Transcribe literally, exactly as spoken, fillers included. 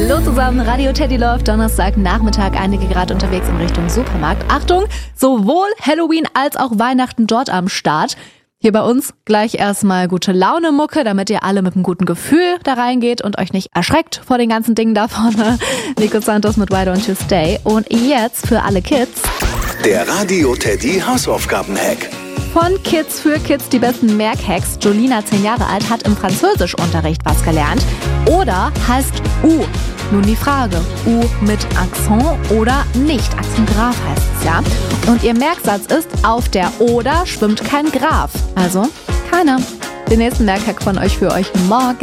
Hallo zusammen, Radio Teddy läuft Donnerstag Nachmittag, einige gerade unterwegs in Richtung Supermarkt. Achtung, sowohl Halloween als auch Weihnachten dort am Start. Hier bei uns gleich erstmal gute Laune-Mucke, damit ihr alle mit einem guten Gefühl da reingeht und euch nicht erschreckt vor den ganzen Dingen da vorne. Nico Santos mit Why Don't You Stay. Und jetzt für alle Kids der Radio Teddy Hausaufgaben-Hack. Von Kids für Kids die besten Merk-Hacks. Jolina, zehn Jahre alt, hat im Französischunterricht was gelernt. Oder heißt U. Nun die Frage, U mit Akzent oder nicht? Akzent Graf heißt es ja. Und ihr Merksatz ist, auf der Oder schwimmt kein Graf. Also keiner. Den nächsten Merkhack von euch für euch morgen.